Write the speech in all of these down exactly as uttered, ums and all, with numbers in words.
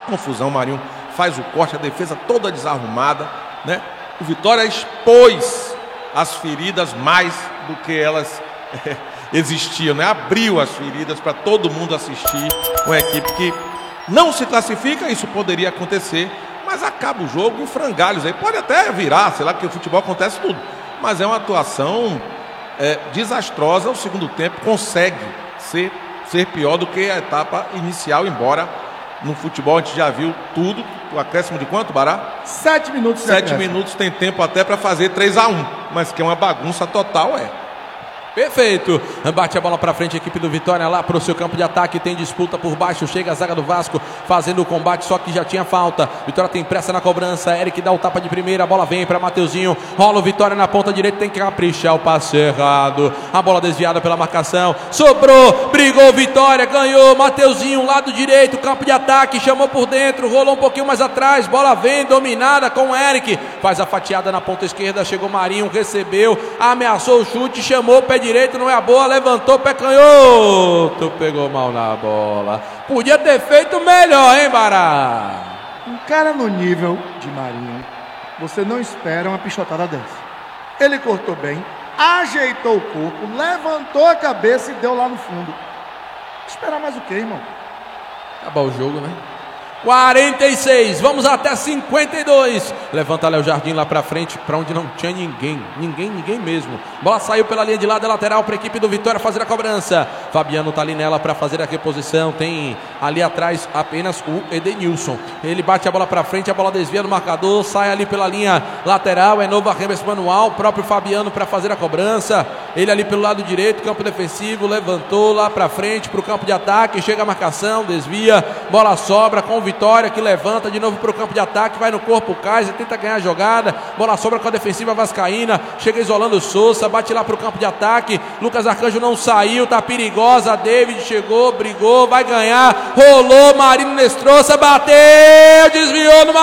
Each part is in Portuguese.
confusão, o Marinho faz o corte, a defesa toda desarrumada, né? O Vitória expôs as feridas mais do que elas é, existiam, né? Abriu as feridas para todo mundo assistir. Uma equipe que não se classifica, isso poderia acontecer, mas acaba o jogo em frangalhos aí. Pode até virar, sei lá, porque o futebol acontece tudo, mas é uma atuação é, desastrosa. O segundo tempo consegue ser, ser pior do que a etapa inicial, embora no futebol a gente já viu tudo. O acréscimo de quanto, Bará? Sete minutos. Sete minutos, tem tempo até para fazer três a um, mas que é uma bagunça total, é. Perfeito, bate a bola pra frente, a equipe do Vitória lá pro seu campo de ataque, tem disputa por baixo, chega a zaga do Vasco fazendo o combate, só que já tinha falta. Vitória tem pressa na cobrança, Eric dá o tapa de primeira, a bola vem pra Mateuzinho, rola o Vitória na ponta direita, tem que caprichar o passe errado, a bola desviada pela marcação, sobrou, brigou Vitória, ganhou, Mateuzinho, lado direito, campo de ataque, chamou por dentro, rolou um pouquinho mais atrás, bola vem, dominada com o Eric, faz a fatiada na ponta esquerda, chegou Marinho, recebeu, ameaçou o chute, chamou o pé direito, não é a boa, levantou o pé canhoto, pegou mal na bola, podia ter feito melhor, hein, Bará? Um cara no nível de Marinho, você não espera uma pichotada dessa. Ele cortou bem, ajeitou o corpo, levantou a cabeça e deu lá no fundo. Esperar mais o que, irmão? Acabar o jogo, né? quarenta e seis, vamos até cinquenta e dois. Levanta Léo Jardim lá pra frente, pra onde não tinha ninguém. Ninguém, ninguém mesmo. Bola saiu pela linha de lado, é lateral pra equipe do Vitória fazer a cobrança. Fabiano tá ali nela pra fazer a reposição. Tem ali atrás apenas o Edenilson. Ele bate a bola pra frente, a bola desvia do marcador, sai ali pela linha lateral. É novo arremesso manual. O próprio Fabiano pra fazer a cobrança. Ele ali pelo lado direito, campo defensivo. Levantou lá pra frente pro campo de ataque. Chega a marcação, desvia. Bola sobra com o Vitória, que levanta de novo para o campo de ataque, vai no corpo, Kaiser, tenta ganhar a jogada, bola sobra com a defensiva vascaína, chega isolando o Souza, bate lá para o campo de ataque, Lucas Arcanjo não saiu, tá perigosa, David chegou, brigou, vai ganhar, rolou, Marinho Nestroça, bateu, desviou no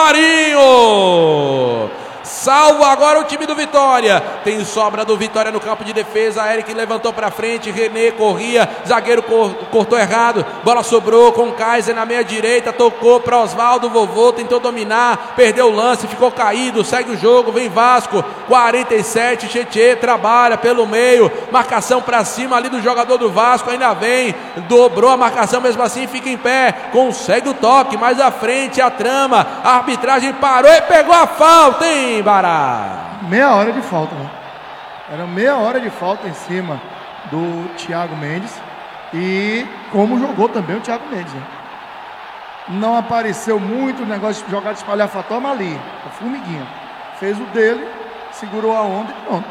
Marinho! Salvo agora o time do Vitória. Tem sobra do Vitória no campo de defesa. Eric levantou pra frente. René corria. Zagueiro cor, cortou errado. Bola sobrou com o Kaiser na meia direita. Tocou pra Oswaldo. Vovô tentou dominar. Perdeu o lance. Ficou caído. Segue o jogo. Vem Vasco. quarenta e sete. Tietê trabalha pelo meio. Marcação pra cima ali do jogador do Vasco. Ainda vem. Dobrou a marcação. Mesmo assim fica em pé. Consegue o toque. Mais à frente a trama. A arbitragem parou e pegou a falta, hein, Bará? Meia hora de falta, né? Era meia hora de falta em cima do Thiago Mendes. E como jogou também o Thiago Mendes, né? Não apareceu muito o negócio de jogar de espalhafatoma ali, a formiguinha. Fez o dele, segurou a onda e pronto.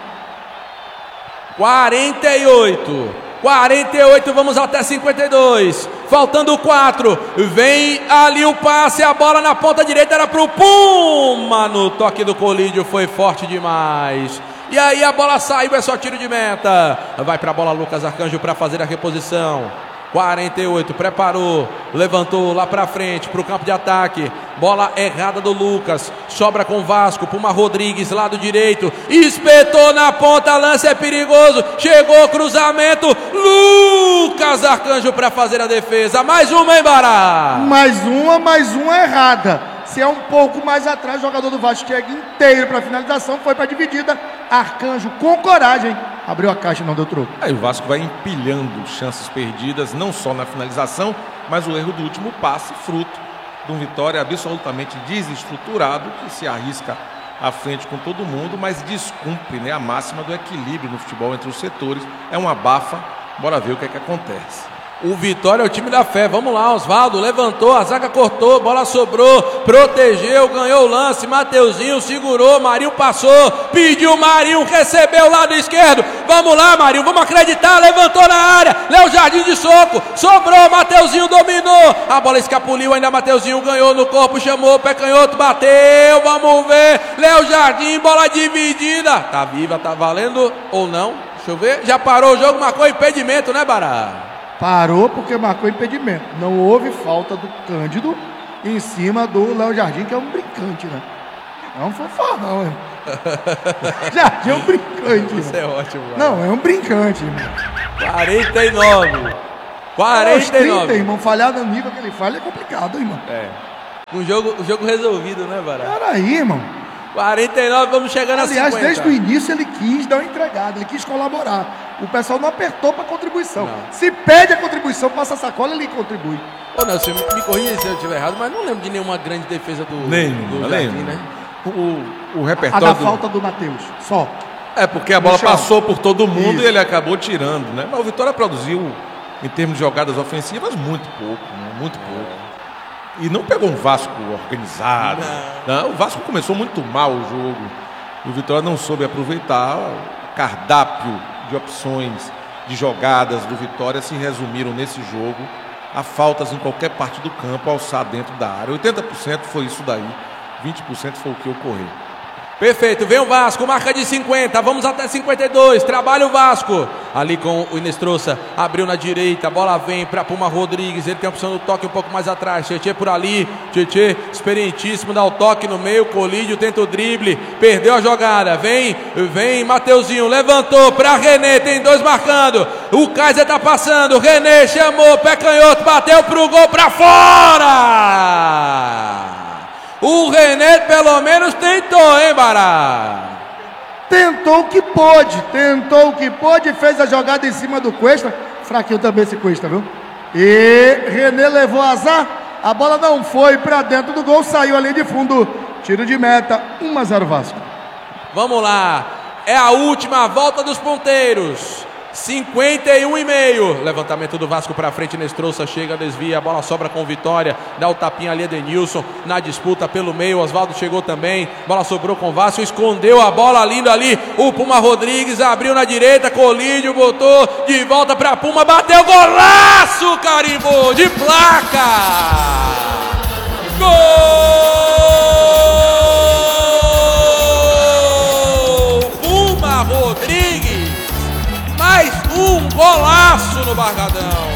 quarenta e oito. quarenta e oito, vamos até cinquenta e dois. Faltando quatro. Vem ali o passe, a bola na ponta direita era pro Puma. No toque do Colídio foi forte demais. E aí a bola saiu, é só tiro de meta. Vai pra bola Lucas Arcanjo para fazer a reposição. quarenta e oito, preparou, levantou lá pra frente, pro campo de ataque, bola errada do Lucas, sobra com o Vasco, Puma Rodrigues, lado direito, espetou na ponta, lance é perigoso, chegou cruzamento, Lucas Arcanjo pra fazer a defesa, mais uma, hein, Bará? Mais uma, mais uma errada. Se é um pouco mais atrás, o jogador do Vasco chega inteiro para finalização, foi para dividida. Arcanjo com coragem abriu a caixa e não deu troco. Aí o Vasco vai empilhando chances perdidas, não só na finalização, mas o erro do último passe, fruto de um Vitória absolutamente desestruturado, que se arrisca à frente com todo mundo, mas descumpre, né, a máxima do equilíbrio no futebol entre os setores. É uma abafa, bora ver o que é que acontece. O Vitória é o time da fé, vamos lá, Oswaldo levantou, a zaga cortou, bola sobrou, protegeu, ganhou o lance, Mateuzinho segurou, Marinho passou, pediu Marinho, recebeu o lado esquerdo, vamos lá Marinho, vamos acreditar, levantou na área, Léo Jardim de soco, sobrou, Mateuzinho dominou, a bola escapuliu, ainda Mateuzinho ganhou no corpo, chamou, pé canhoto, bateu, vamos ver, Léo Jardim, bola dividida, tá viva, tá valendo ou não? Deixa eu ver, já parou o jogo, marcou impedimento, né, Bará? Parou porque marcou impedimento. Não houve falta do Cândido em cima do Léo Jardim, que é um brincante, né? É um fanfarrão, hein? Jardim é um brincante. Isso é ótimo, mano. Não, é um brincante, irmão. quarenta e nove. quarenta e nove. trinta, irmão. Falhar no nível que ele falha é complicado, irmão. É. O jogo, o jogo resolvido, né, Bará? Peraí, irmão. quarenta e nove, vamos chegando a cinquenta. Aliás, desde o início ele quis dar uma entregada, ele quis colaborar. O pessoal não apertou para contribuição. Não. Se pede a contribuição, passa a sacola, ele contribui. Ô, Nelson, me, me corrija se eu estiver errado, mas não lembro de nenhuma grande defesa do, Nenhuma, do Jardim, nenhuma. né? O, o A repertório da do- falta do Matheus, só. É, porque a bola No chão. passou por todo mundo Isso. e ele acabou tirando, né? Mas o Vitória produziu, em termos de jogadas ofensivas, muito pouco, né? Muito pouco. E não pegou um Vasco organizado. Não, o Vasco começou muito mal o jogo. E o Vitória não soube aproveitar. O cardápio de opções, de jogadas do Vitória se resumiram nesse jogo a faltas em qualquer parte do campo, alçar dentro da área. oitenta por cento foi isso daí, vinte por cento foi o que ocorreu. Perfeito, vem o Vasco, marca de cinquenta, vamos até cinquenta e dois, trabalha o Vasco. Ali com o Inestrosa, abriu na direita, a bola vem para Puma Rodrigues, ele tem a opção do toque um pouco mais atrás, Tietê por ali, Tietê experientíssimo, dá o toque no meio, Colídio tenta o drible, perdeu a jogada, vem, vem Mateuzinho, levantou para René, tem dois marcando, o Kaiser tá passando, René chamou, pé canhoto, bateu pro gol para fora! O René pelo menos tentou, hein, Bará? Tentou o que pôde, tentou o que pôde, fez a jogada em cima do Cuesta. Fraquinho também esse Cuesta, viu? E René levou azar, a bola não foi pra dentro do gol, saiu ali de fundo. Tiro de meta, um a zero Vasco. Vamos lá, é a última volta dos ponteiros. cinquenta e um e meio. Levantamento do Vasco para frente, Nestrosa chega, desvia, a bola sobra com Vitória, dá o tapinha ali, Edenilson na disputa pelo meio, Oswaldo chegou também, bola sobrou com o Vasco, escondeu a bola, lindo ali, o Puma Rodrigues abriu na direita, Colídio botou de volta para Puma, bateu, golaço, carimbou de placa, gol, Puma Rodrigues. Mais um golaço no Barradão.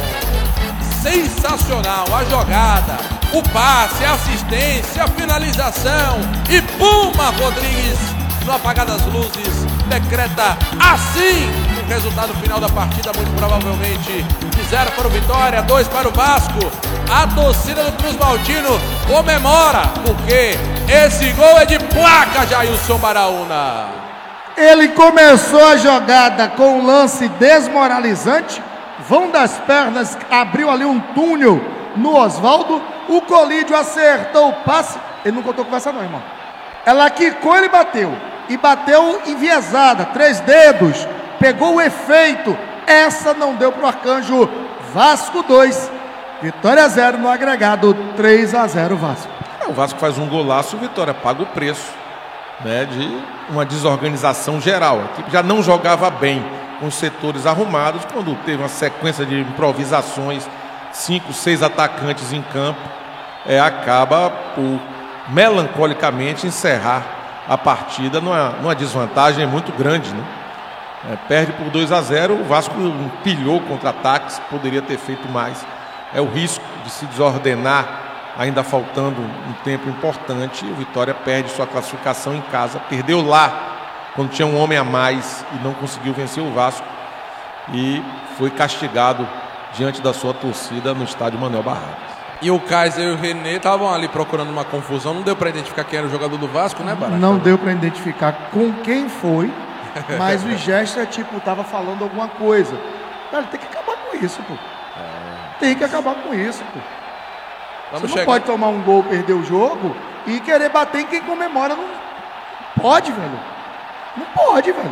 Sensacional a jogada, o passe, a assistência, a finalização. E Puma Rodrigues, no apagar das luzes, decreta assim o resultado final da partida, muito provavelmente de zero para o Vitória, dois para o Vasco. A torcida do Cruz Maltino comemora, porque esse gol é de placa, Jailson Baraúna. Ele começou a jogada com um lance desmoralizante, vão das pernas, abriu ali um túnel no Oswaldo, o Colídio acertou o passe, ele não contou com essa não, irmão. Ela quicou, ele bateu, e bateu enviesada, três dedos, pegou o efeito, essa não deu pro Arcanjo. Vasco dois, Vitória zero no agregado, três a zero Vasco. O Vasco faz um golaço, o Vitória paga o preço, né, de uma desorganização geral. A equipe já não jogava bem com os setores arrumados, quando teve uma sequência de improvisações, cinco, seis atacantes em campo, é, acaba por melancolicamente encerrar a partida numa, numa desvantagem muito grande, né? É, perde por dois a zero, o Vasco empilhou contra-ataques, poderia ter feito mais. É o risco de se desordenar, ainda faltando um tempo importante. O Vitória perde sua classificação em casa, perdeu lá quando tinha um homem a mais e não conseguiu vencer o Vasco, e foi castigado diante da sua torcida no estádio Manuel Barradas. E o Kaiser e o René estavam ali procurando uma confusão, não deu para identificar quem era o jogador do Vasco, né, Barata? Não deu para identificar com quem foi, mas o gesto é tipo, tava falando alguma coisa. Cara, tem que acabar com isso, pô. Tem que acabar com isso, pô. Vamos Você não chegar. pode tomar um gol, perder o jogo e querer bater em quem comemora. Não pode, velho. Não pode, velho.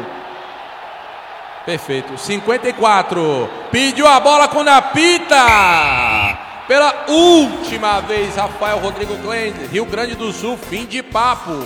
Perfeito. cinquenta e quatro. Pediu a bola quando apita. Pela última vez, Rafael Rodrigo Klein, Rio Grande do Sul, fim de papo.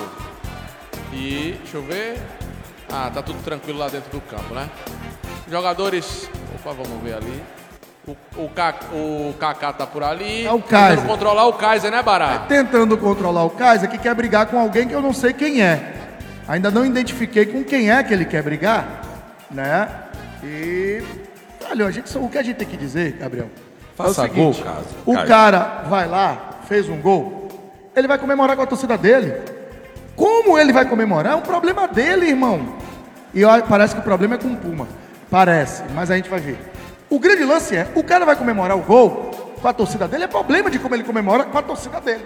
E, deixa eu ver. Ah, tá tudo tranquilo lá dentro do campo, né? Jogadores. Opa, vamos ver ali. O, o, Ka- o Kaká tá por ali. É o Kaiser. Tentando controlar o Kaiser, né, Bará? Tentando controlar o Kaiser, que quer brigar com alguém que eu não sei quem é. Ainda não identifiquei com quem é que ele quer brigar, né? E olha, a gente, o que a gente tem que dizer, Gabriel, Faça é o seguinte, gol, Kaiser. o Kaiser. cara vai lá, fez um gol, ele vai comemorar com a torcida dele. Como ele vai comemorar? É um problema dele, irmão. E olha, parece que o problema é com o Puma. Parece, mas a gente vai ver. O grande lance é, o cara vai comemorar o gol com a torcida dele, é problema de como ele comemora com a torcida dele.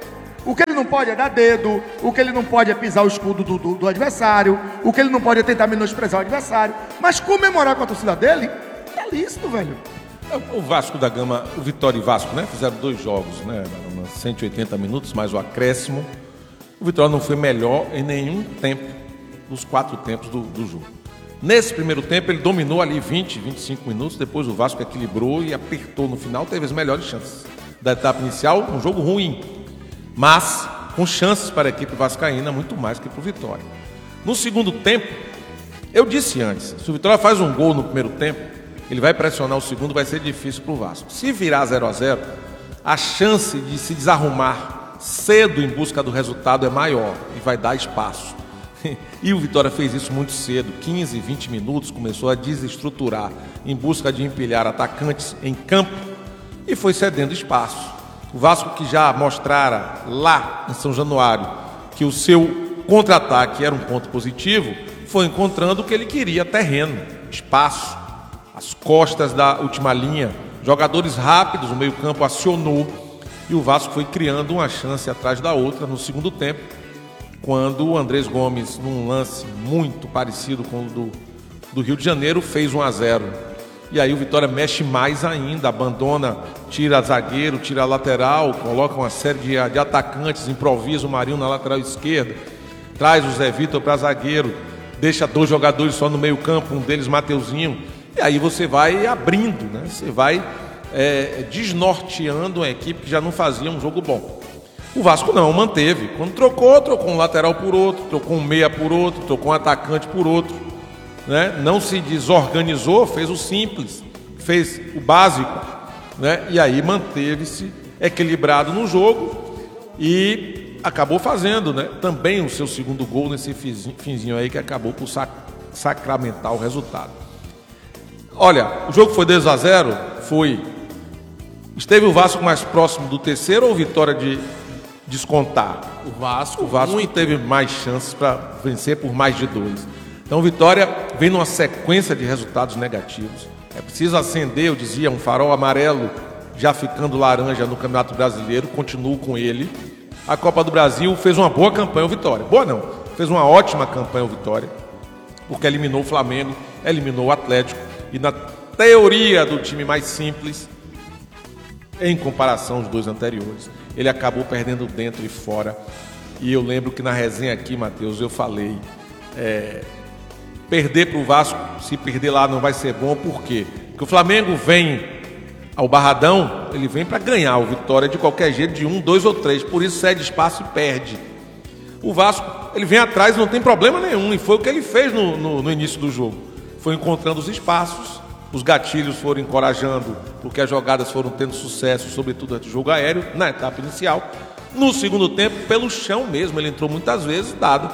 O que ele não pode é dar dedo, o que ele não pode é pisar o escudo do, do, do adversário, o que ele não pode é tentar menosprezar o adversário. Mas comemorar com a torcida dele, é lícito, velho. O Vasco da Gama, o Vitória e Vasco, né? Fizeram dois jogos, né? cento e oitenta minutos, mais o acréscimo. O Vitória não foi melhor em nenhum tempo, nos quatro tempos do, do jogo. Nesse primeiro tempo, ele dominou ali vinte, vinte e cinco minutos. Depois o Vasco equilibrou e apertou no final. Teve as melhores chances da etapa inicial. Um jogo ruim, mas com chances para a equipe vascaína, muito mais que para o Vitória. No segundo tempo, eu disse antes, se o Vitória faz um gol no primeiro tempo, ele vai pressionar o segundo, vai ser difícil para o Vasco. Se virar zero a zero, a chance de se desarrumar cedo em busca do resultado é maior e vai dar espaço. E o Vitória fez isso muito cedo, quinze, vinte minutos, começou a desestruturar em busca de empilhar atacantes em campo e foi cedendo espaço. O Vasco, que já mostrara lá em São Januário que o seu contra-ataque era um ponto positivo, foi encontrando o que ele queria: terreno, espaço, as costas da última linha, jogadores rápidos, o meio-campo acionou e o Vasco foi criando uma chance atrás da outra no segundo tempo, quando o Andrés Gomes, num lance muito parecido com o do, do Rio de Janeiro, fez um a zero. E aí o Vitória mexe mais ainda, abandona, tira zagueiro, tira lateral, coloca uma série de, de atacantes, improvisa o Marinho na lateral esquerda, traz o Zé Vitor para zagueiro, deixa dois jogadores só no meio campo, um deles Mateuzinho, e aí você vai abrindo, né? Você vai é, desnorteando uma equipe que já não fazia um jogo bom. O Vasco não, manteve. Quando trocou, trocou um lateral por outro, trocou um meia por outro, trocou um atacante por outro, né? Não se desorganizou, fez o simples, fez o básico, né? E aí manteve-se equilibrado no jogo e acabou fazendo, né? Também o seu segundo gol nesse finzinho aí, que acabou por sac sacramentar o resultado. Olha, o jogo foi dois a zero, foi. Esteve o Vasco mais próximo do terceiro ou o Vitória de descontar? O Vasco, o Vasco muito. teve mais chances para vencer por mais de dois. Então, Vitória vem numa sequência de resultados negativos. É preciso acender, eu dizia, um farol amarelo, já ficando laranja no Campeonato Brasileiro. Continuo com ele. A Copa do Brasil fez uma boa campanha o Vitória. Boa não, fez uma ótima campanha o Vitória, porque eliminou o Flamengo, eliminou o Atlético. E na teoria do time mais simples, em comparação aos dois anteriores, ele acabou perdendo dentro e fora. E eu lembro que na resenha aqui, Matheus, eu falei, é, perder para o Vasco, se perder lá não vai ser bom. Por quê? Porque o Flamengo vem ao Barradão, ele vem para ganhar o Vitória de qualquer jeito, de um, dois ou três, por isso cede espaço e perde. O Vasco, ele vem atrás, não tem problema nenhum, e foi o que ele fez no, no, no início do jogo. Foi encontrando os espaços, os gatilhos foram encorajando, porque as jogadas foram tendo sucesso, sobretudo no jogo aéreo, na etapa inicial. No segundo tempo, pelo chão mesmo, ele entrou muitas vezes, dado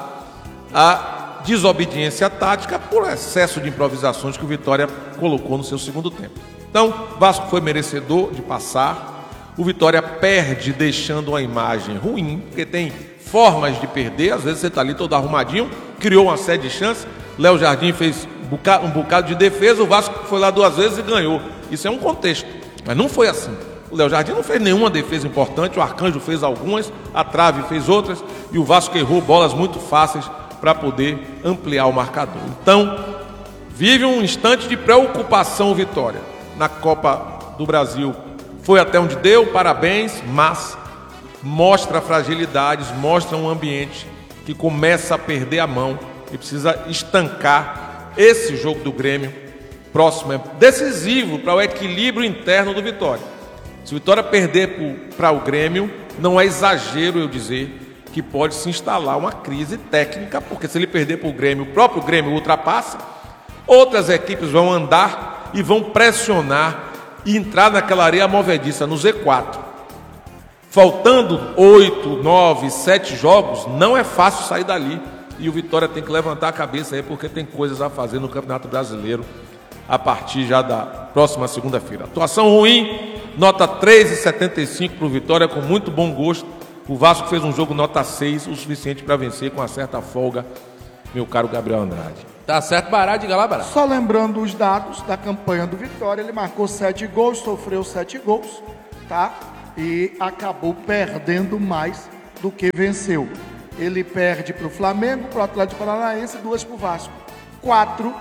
a desobediência tática por excesso de improvisações que o Vitória colocou no seu segundo tempo. Então, o Vasco foi merecedor de passar. O Vitória perde deixando uma imagem ruim, porque tem formas de perder. Às vezes você está ali todo arrumadinho, criou uma série de chances. Léo Jardim fez um bocado de defesa, o Vasco foi lá duas vezes e ganhou. Isso é um contexto, mas não foi assim. O Léo Jardim não fez nenhuma defesa importante, o Arcanjo fez algumas, a Trave fez outras, e o Vasco errou bolas muito fáceis para poder ampliar o marcador. Então, vive um instante de preocupação o Vitória. Na Copa do Brasil foi até onde deu, parabéns, mas mostra fragilidades, mostra um ambiente que começa a perder a mão e precisa estancar. Esse jogo do Grêmio próximo é decisivo para o equilíbrio interno do Vitória. Se o Vitória perder para o Grêmio, não é exagero eu dizer que pode se instalar uma crise técnica, porque se ele perder para o Grêmio, o próprio Grêmio ultrapassa, outras equipes vão andar e vão pressionar e entrar naquela areia movediça no Z quatro. Faltando oito, nove, sete jogos, não é fácil sair dali. E o Vitória tem que levantar a cabeça aí, porque tem coisas a fazer no Campeonato Brasileiro a partir já da próxima segunda-feira. Atuação ruim, nota três vírgula setenta e cinco para o Vitória, com muito bom gosto. O Vasco fez um jogo nota seis, o suficiente para vencer com uma certa folga, meu caro Gabriel Andrade. Tá certo, Bará, diga lá, Bará. Só lembrando os dados da campanha do Vitória, ele marcou sete gols, sofreu sete gols, tá? E acabou perdendo mais do que venceu. Ele perde para o Flamengo, para o Atlético Paranaense, duas para o Vasco. quatro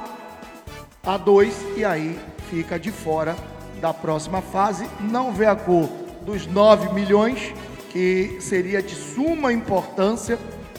a dois, e aí fica de fora da próxima fase. Não vê a cor dos nove milhões, que seria de suma importância,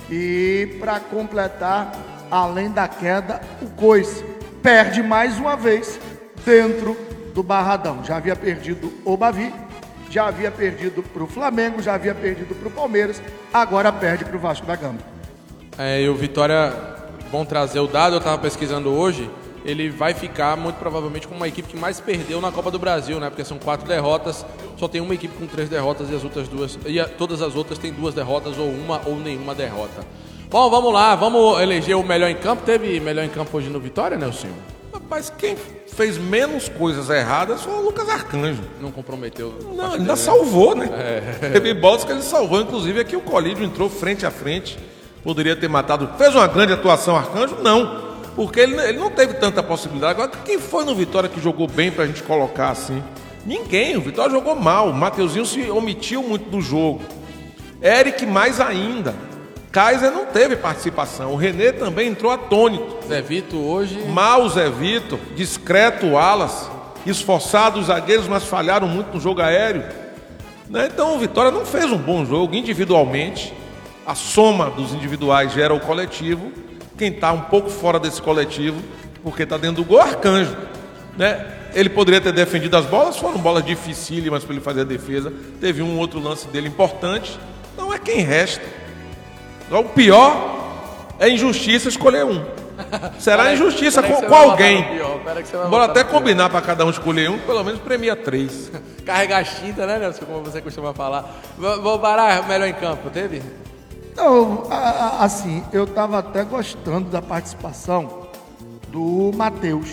e para completar, além da queda, o Coice perde mais uma vez dentro do Barradão. Já havia perdido o Bavi, já havia perdido para o Flamengo, já havia perdido para o Palmeiras, agora perde para o Vasco da Gama. É, e o Vitória, bom trazer o dado, eu estava pesquisando hoje, ele vai ficar muito provavelmente como uma equipe que mais perdeu na Copa do Brasil, né? Porque são quatro derrotas, só tem uma equipe com três derrotas e as outras duas, e a, todas as outras têm duas derrotas ou uma ou nenhuma derrota. Bom, vamos lá, vamos eleger o melhor em campo. Teve melhor em campo hoje no Vitória, Nelson? Rapaz, quem fez menos coisas erradas foi o Lucas Arcanjo. Não comprometeu. Não, ainda salvou, né? É. Teve bolas que ele salvou, inclusive aqui o Colídio entrou frente a frente, poderia ter matado. Fez uma grande atuação, Arcanjo? Não, porque ele, ele não teve tanta possibilidade. Agora, quem foi no Vitória que jogou bem pra gente colocar assim? Ninguém, o Vitória jogou mal, o Mateuzinho se omitiu muito do jogo. Eric mais ainda. Kaiser não teve participação, o René também entrou atônito. Zé Vito hoje... Mal Zé Vito, discreto o Alas, esforçado os zagueiros, mas falharam muito no jogo aéreo. Né? Então o Vitória não fez um bom jogo individualmente. A soma dos individuais gera o coletivo. Quem está um pouco fora desse coletivo, porque está dentro do gol, Arcanjo. Né? Ele poderia ter defendido as bolas, foram bolas dificílimas para ele fazer a defesa. Teve um outro lance dele importante. Não é quem resta. O pior é injustiça escolher um. Será pera injustiça pera com, com alguém. Bora até pior. combinar para cada um escolher um, pelo menos premia três. Carregar a tinta, né, Nelson? Como você costuma falar. Vou parar melhor em campo, teve? Não, assim, eu estava até gostando da participação do Matheus.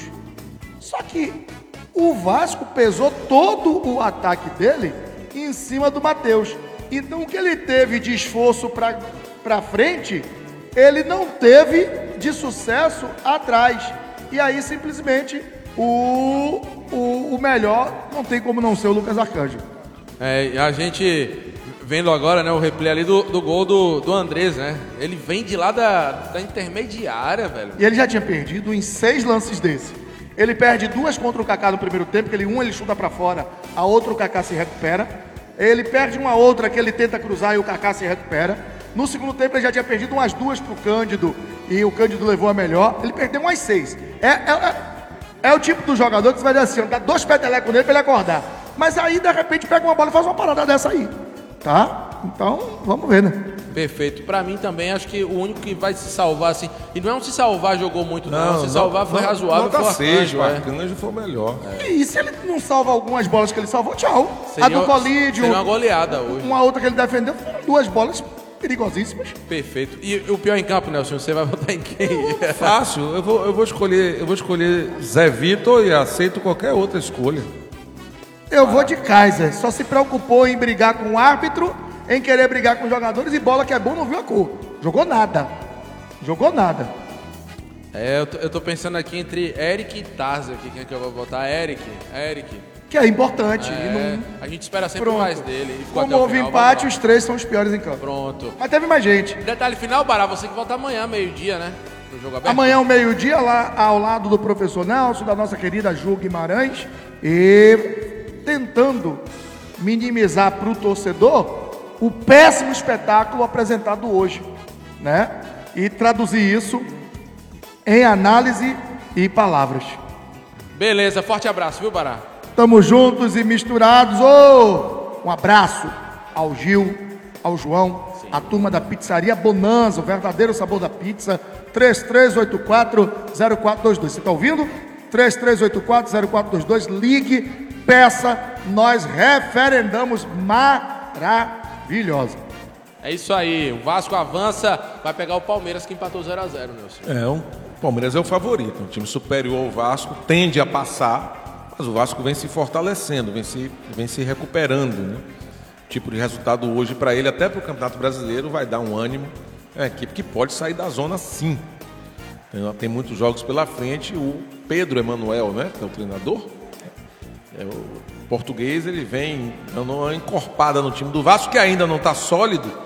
Só que o Vasco pesou todo o ataque dele em cima do Matheus. Então o que ele teve de esforço para para frente, ele não teve de sucesso atrás. E aí simplesmente o, o, o melhor não tem como não ser o Lucas Arcanjo. É, a gente vendo agora, né, o replay ali do, do gol do, do Andrés, né? Ele vem de lá da, da intermediária, velho. E ele já tinha perdido em seis lances desse. Ele perde duas contra o Kaká no primeiro tempo, que ele, um ele chuta para fora, a outra o Kaká se recupera. Ele perde uma outra que ele tenta cruzar e o Kaká se recupera. No segundo tempo ele já tinha perdido umas duas pro Cândido e o Cândido levou a melhor. Ele perdeu umas seis. É, é, é, é o tipo do jogador que você vai dizer assim, dá dois petelecos nele pra ele acordar. Mas aí, de repente, pega uma bola e faz uma parada dessa aí. Tá? Então, vamos ver, né? Perfeito. Pra mim também, acho que o único que vai se salvar, assim... E não é um se salvar, jogou muito, não. não se salvar foi não, razoável, foi o Arcanjo. O Arcanjo foi o melhor. É. E se ele não salva algumas bolas que ele salvou, tchau. Seria, a do Colídio... Seria uma goleada hoje. Uma outra que ele defendeu, foram duas bolas perigosíssimas. Perfeito. E o pior em campo, Nelson, você vai votar em quem? Fácil. Eu vou, eu vou escolher, eu vou escolher Zé Vitor e aceito qualquer outra escolha. Eu vou de Kaiser. Só se preocupou em brigar com o árbitro, em querer brigar com os jogadores, e bola que é bom não viu a cor. Jogou nada. Jogou nada. É, eu tô, eu tô pensando aqui entre Eric e Tarza aqui. Quem é que eu vou votar? Eric. Eric. Que é importante. É, e não... A gente espera sempre Pronto. mais dele. Como houve empate, os três são os piores em campo. Pronto. Mas teve mais gente. Detalhe final, Bará, você que volta amanhã, meio-dia, né? No jogo aberto. Amanhã, ao meio-dia, lá ao lado do professor Nelson, da nossa querida Ju Guimarães. E tentando minimizar para o torcedor o péssimo espetáculo apresentado hoje, né? E traduzir isso em análise e palavras. Beleza, forte abraço, viu, Bará? Estamos juntos e misturados. Oh, um abraço ao Gil, ao João, Sim. a turma da Pizzaria Bonanza, o verdadeiro sabor da pizza. três três oito quatro zero quatro dois dois. Você está ouvindo? três três oito quatro zero quatro dois dois. Ligue, peça, nós referendamos. Maravilhosa. É isso aí. O Vasco avança, vai pegar o Palmeiras que empatou zero a zero, Nelson. É, o Palmeiras é o favorito. Um time superior ao Vasco, tende a passar. Mas o Vasco vem se fortalecendo, vem se, vem se recuperando, né? O tipo de resultado hoje para ele, até para o Campeonato Brasileiro, vai dar um ânimo. É uma equipe que pode sair da zona, sim. Tem, tem muitos jogos pela frente. O Pedro Emanuel, né, que é o treinador, é o português, ele vem dando uma encorpada no time do Vasco, que ainda não está sólido,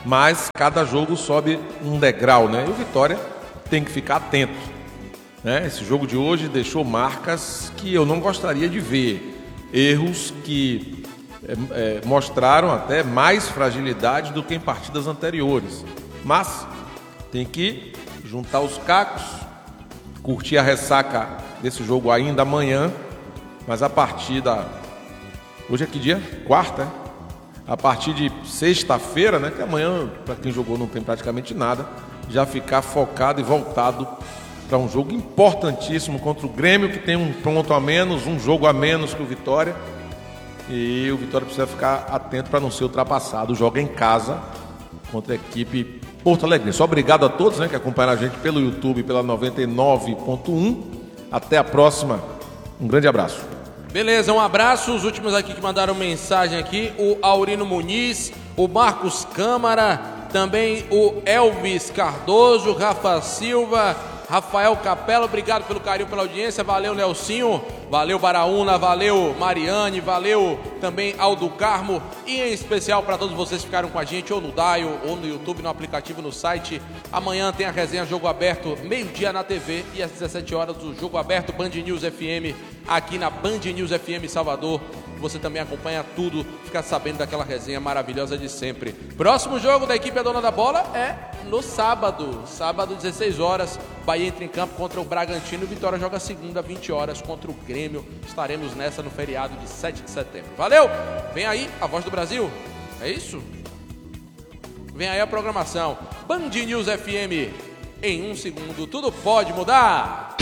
mas cada jogo sobe um degrau, né? E o Vitória tem que ficar atento, né? Esse jogo de hoje deixou marcas que eu não gostaria de ver, erros que é, é, mostraram até mais fragilidade do que em partidas anteriores, mas tem que juntar os cacos, curtir a ressaca desse jogo ainda amanhã, mas a partir da... Hoje é que dia? Quarta, é? A partir de sexta-feira, né? Que amanhã, para quem jogou, não tem praticamente nada, já ficar focado e voltado para um jogo importantíssimo contra o Grêmio, que tem um ponto a menos, um jogo a menos que o Vitória. E o Vitória precisa ficar atento para não ser ultrapassado. Joga em casa contra a equipe Porto Alegre. Só obrigado a todos, né, que acompanharam a gente pelo YouTube, pela noventa e nove ponto um. Até a próxima. Um grande abraço. Beleza, um abraço. Os últimos aqui que mandaram mensagem aqui, o Aurino Muniz, o Marcos Câmara, também o Elvis Cardoso, Rafa Silva, Rafael Capela, obrigado pelo carinho, pela audiência, valeu Nelsinho, valeu Baraúna, valeu Mariane, valeu também Aldo Carmo, e em especial para todos vocês que ficaram com a gente, ou no Dial, ou no YouTube, no aplicativo, no site. Amanhã tem a resenha Jogo Aberto, meio-dia na T V, e às dezessete horas o Jogo Aberto Band News F M, aqui na Band News F M Salvador. Você também acompanha tudo, fica sabendo daquela resenha maravilhosa de sempre. Próximo jogo da equipe A Dona da Bola é no sábado. Sábado, dezesseis horas, Bahia entra em campo contra o Bragantino e Vitória joga segunda, vinte horas, contra o Grêmio. Estaremos nessa no feriado de sete de setembro. Valeu! Vem aí a Voz do Brasil. É isso? Vem aí a programação. Band News F M. Em um segundo, tudo pode mudar.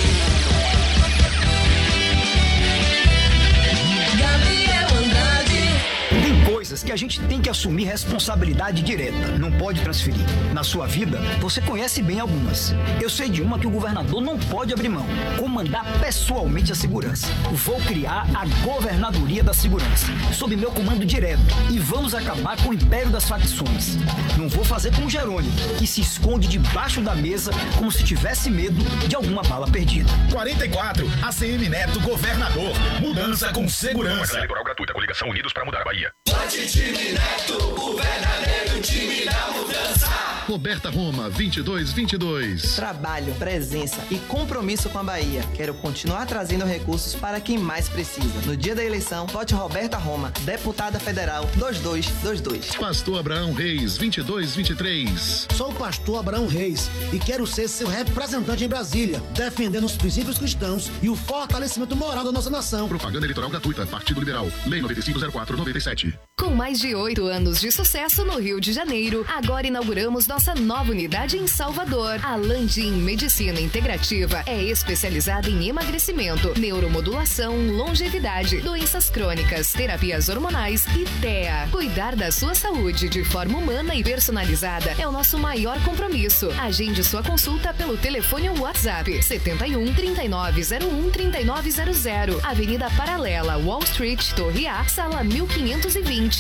Coisas que a gente tem que assumir responsabilidade direta, não pode transferir. Na sua vida, você conhece bem algumas. Eu sei de uma que o governador não pode abrir mão: comandar pessoalmente a segurança. Vou criar a Governadoria da Segurança, sob meu comando direto, e vamos acabar com o império das facções. Não vou fazer como Jerônimo, que se esconde debaixo da mesa como se tivesse medo de alguma bala perdida. quarenta e quatro, A C M Neto, governador. Mudança com segurança. Eleitoral gratuita, coligação Unidos para mudar a Bahia. Time Neto, o verdadeiro time da mudança. Roberta Roma, vinte e dois vinte e dois. Trabalho, presença e compromisso com a Bahia. Quero continuar trazendo recursos para quem mais precisa. No dia da eleição, vote Roberta Roma, deputada federal dois dois dois dois. Pastor Abraão Reis, vinte e dois vinte e três. Sou o pastor Abraão Reis e quero ser seu representante em Brasília, defendendo os princípios cristãos e o fortalecimento moral da nossa nação. Propaganda eleitoral gratuita, Partido Liberal, Lei nove cinco zero quatro noventa e sete. Com mais de oito anos de sucesso no Rio de Janeiro, agora inauguramos nossa nova unidade em Salvador. A Landim Medicina Integrativa é especializada em emagrecimento, neuromodulação, longevidade, doenças crônicas, terapias hormonais e T E A. Cuidar da sua saúde de forma humana e personalizada é o nosso maior compromisso. Agende sua consulta pelo telefone ou WhatsApp setenta e um, trinta e nove zero um, trinta e nove zero zero, Avenida Paralela, Wall Street, Torre A, sala mil quinhentos e vinte.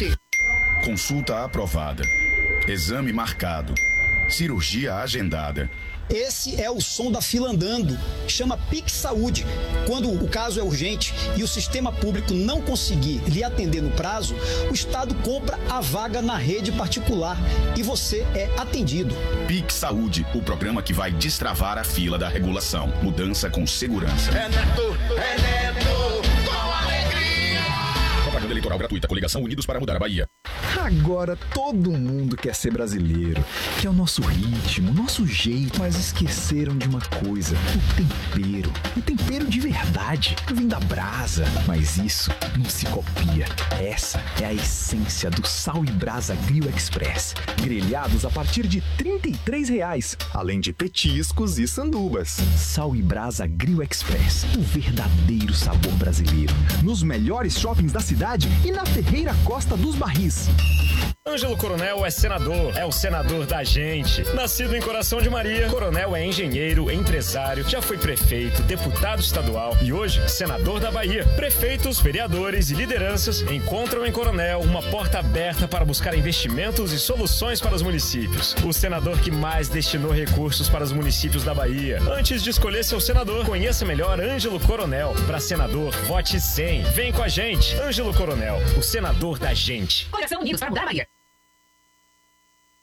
Consulta aprovada. Exame marcado. Cirurgia agendada. Esse é o som da fila andando. Chama Pix Saúde. Quando o caso é urgente e o sistema público não conseguir lhe atender no prazo, o Estado compra a vaga na rede particular e você é atendido. Pix Saúde, o programa que vai destravar a fila da regulação. Mudança com segurança. É Neto, é Neto, com alegria. Propaganda eleitoral gratuita, coligação Unidos para mudar a Bahia. Agora todo mundo quer ser brasileiro, que é o nosso ritmo, o nosso jeito, mas esqueceram de uma coisa: o tempero. O tempero de verdade, vem da brasa, mas isso não se copia. Essa é a essência do Sal e Brasa Grill Express, grelhados a partir de trinta e três reais, além de petiscos e sandubas. Sal e Brasa Grill Express, o verdadeiro sabor brasileiro, nos melhores shoppings da cidade e na Ferreira Costa dos Barris. Ângelo Coronel é senador, é o senador da gente. Nascido em Coração de Maria, Coronel é engenheiro, empresário, já foi prefeito, deputado estadual e hoje senador da Bahia. Prefeitos, vereadores e lideranças encontram em Coronel uma porta aberta para buscar investimentos e soluções para os municípios. O senador que mais destinou recursos para os municípios da Bahia. Antes de escolher seu senador, conheça melhor Ângelo Coronel. Para senador, vote cem. Vem com a gente, Ângelo Coronel, o senador da gente. Coração Unidos para mudar a Bahia.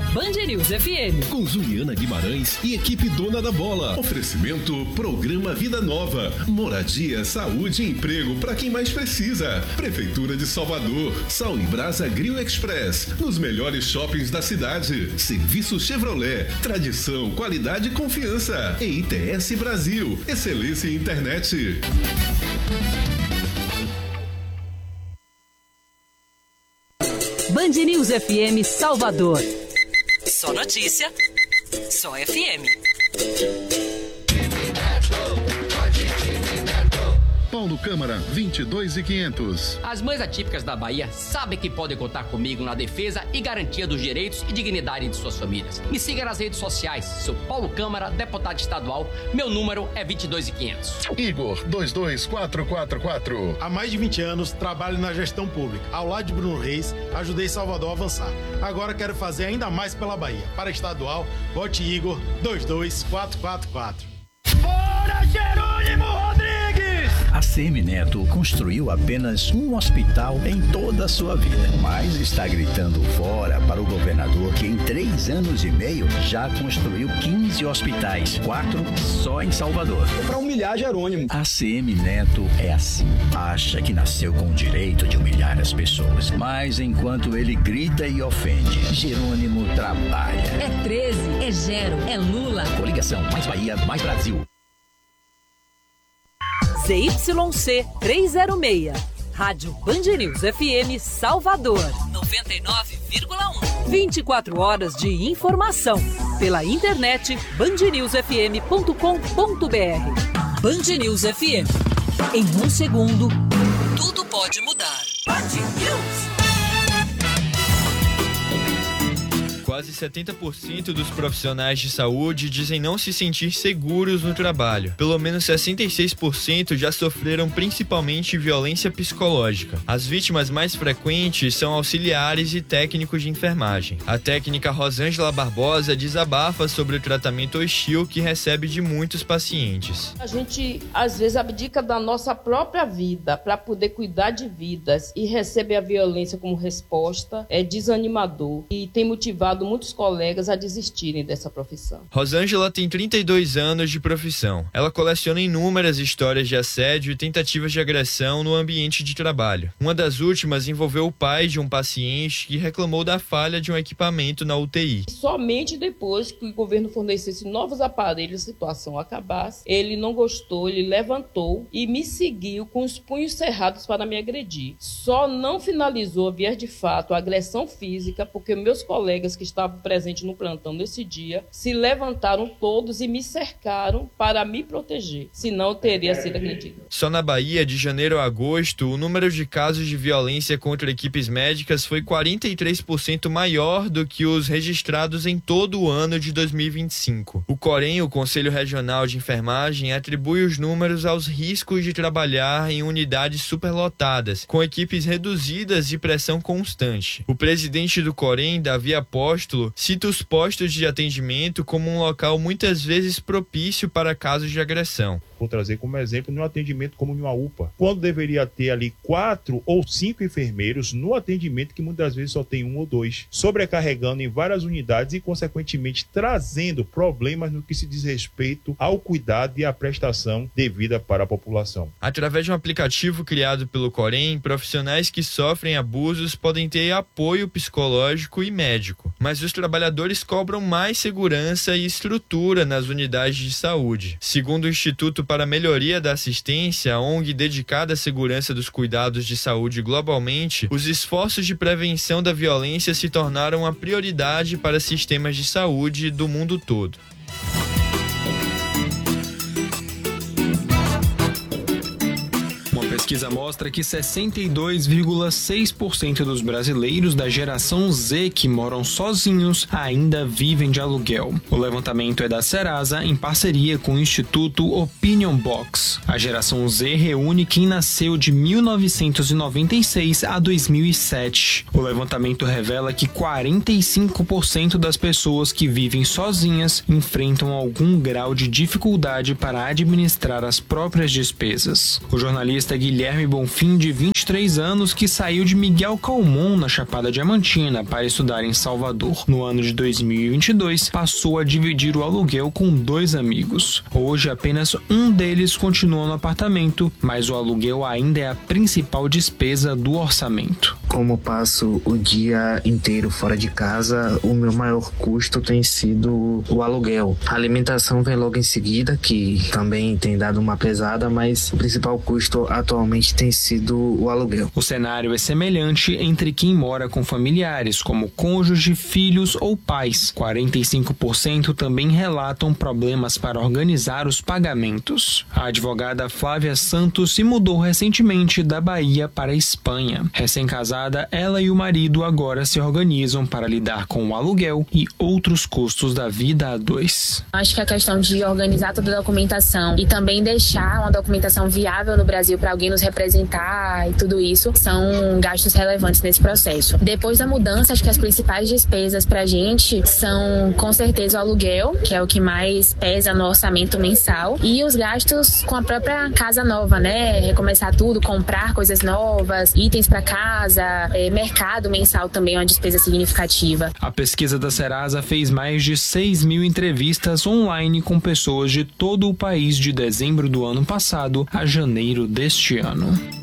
Band News F M. Com Juliana Guimarães e equipe dona da bola. Oferecimento Programa Vida Nova. Moradia, saúde e emprego para quem mais precisa. Prefeitura de Salvador. Sal e Brasa Grill Express. Nos melhores shoppings da cidade. Serviço Chevrolet. Tradição, qualidade e confiança. E I T S Brasil. Excelência em internet. Band News F M Salvador. Só notícia, só F M. Paulo Câmara, vinte e dois e quinhentos. As mães atípicas da Bahia sabem que podem contar comigo na defesa e garantia dos direitos e dignidade de suas famílias. Me siga nas redes sociais. Sou Paulo Câmara, deputado estadual. Meu número é vinte e dois e quinhentos. Igor, dois dois quatro quatro quatro. Há mais de vinte anos, trabalho na gestão pública. Ao lado de Bruno Reis, ajudei Salvador a avançar. Agora quero fazer ainda mais pela Bahia. Para estadual, vote Igor, dois dois quatro quatro quatro. Fora Jerônimo Rodrigues! A Semineto construiu apenas um hospital em toda a sua vida, mas está gritando fora para o governador que em três anos e meio já construiu quinze hospitais, quatro só em Salvador. É para humilhar Jerônimo. A Semineto é assim, acha que nasceu com o direito de humilhar as pessoas, mas enquanto ele grita e ofende, Jerônimo trabalha. É treze, é Gero, é Lula. Coligação Mais Bahia, Mais Brasil. Z Y C trezentos e seis, Rádio Band News F M Salvador, noventa e nove vírgula um. vinte e quatro horas de informação, pela internet band news f m ponto com ponto b r. Band News F M. Em um segundo, tudo pode mudar. Band News. Quase setenta por cento dos profissionais de saúde dizem não se sentir seguros no trabalho. Pelo menos sessenta e seis por cento já sofreram principalmente violência psicológica. As vítimas mais frequentes são auxiliares e técnicos de enfermagem. A técnica Rosângela Barbosa desabafa sobre o tratamento hostil que recebe de muitos pacientes. A gente, às vezes, abdica da nossa própria vida para poder cuidar de vidas e receber a violência como resposta. É desanimador e tem motivado muitos colegas a desistirem dessa profissão. Rosângela tem trinta e dois anos de profissão. Ela coleciona inúmeras histórias de assédio e tentativas de agressão no ambiente de trabalho. Uma das últimas envolveu o pai de um paciente que reclamou da falha de um equipamento na U T I. Somente depois que o governo fornecesse novos aparelhos, a situação acabasse, ele não gostou, ele levantou e me seguiu com os punhos cerrados para me agredir. Só não finalizou a viés de fato a agressão física porque meus colegas que estavam presentes no plantão nesse dia se levantaram todos e me cercaram para me proteger, senão eu teria sido agredida. Só na Bahia, de janeiro a agosto, o número de casos de violência contra equipes médicas foi quarenta e três por cento maior do que os registrados em todo o ano de dois mil e vinte e cinco. O Corém, o Conselho Regional de Enfermagem, atribui os números aos riscos de trabalhar em unidades superlotadas, com equipes reduzidas e pressão constante. O presidente do Corém, Davi Apóstolo, cita os postos de atendimento como um local muitas vezes propício para casos de agressão. Vou trazer como exemplo no atendimento como numa U P A, quando deveria ter ali quatro ou cinco enfermeiros no atendimento que muitas vezes só tem um ou dois, sobrecarregando em várias unidades e consequentemente trazendo problemas no que se diz respeito ao cuidado e à prestação devida para a população. Através de um aplicativo criado pelo Corém, profissionais que sofrem abusos podem ter apoio psicológico e médico, mas os trabalhadores cobram mais segurança e estrutura nas unidades de saúde. Segundo o Instituto para a Melhoria da Assistência, a O N G dedicada à segurança dos cuidados de saúde globalmente, os esforços de prevenção da violência se tornaram uma prioridade para sistemas de saúde do mundo todo. A pesquisa mostra que sessenta e dois vírgula seis por cento dos brasileiros da geração Z que moram sozinhos ainda vivem de aluguel. O levantamento é da Serasa em parceria com o Instituto Opinion Box. A geração Z reúne quem nasceu de mil novecentos e noventa e seis a dois mil e sete. O levantamento revela que quarenta e cinco por cento das pessoas que vivem sozinhas enfrentam algum grau de dificuldade para administrar as próprias despesas. O jornalista Guilherme Guilherme Bonfim, de vinte e três anos, que saiu de Miguel Calmon, na Chapada Diamantina, para estudar em Salvador. No ano de dois mil e vinte e dois, passou a dividir o aluguel com dois amigos. Hoje, apenas um deles continua no apartamento, mas o aluguel ainda é a principal despesa do orçamento. Como passo o dia inteiro fora de casa, o meu maior custo tem sido o aluguel. A alimentação vem logo em seguida, que também tem dado uma pesada, mas o principal custo atualmente tem sido o aluguel. O cenário é semelhante entre quem mora com familiares, como cônjuge, filhos ou pais. quarenta e cinco por cento também relatam problemas para organizar os pagamentos. A advogada Flávia Santos se mudou recentemente da Bahia para a Espanha. Recém-casada, ela e o marido agora se organizam para lidar com o aluguel e outros custos da vida a dois. Acho que a questão de organizar toda a documentação e também deixar uma documentação viável no Brasil para alguém nos representar e tudo isso são gastos relevantes nesse processo. Depois da mudança, acho que as principais despesas para a gente são, com certeza, o aluguel, que é o que mais pesa no orçamento mensal, e os gastos com a própria casa nova, né? Recomeçar tudo, comprar coisas novas, itens para casa, é, mercado mensal também é uma despesa significativa. A pesquisa da Serasa fez mais de seis mil entrevistas online com pessoas de todo o país de dezembro do ano passado a janeiro deste ano.